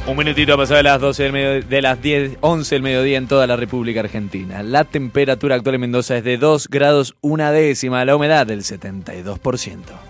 Un minutito pasado de las 12 de las 11 del mediodía en toda la República Argentina. La temperatura actual en Mendoza es de 2 grados una décima, la humedad del 72%.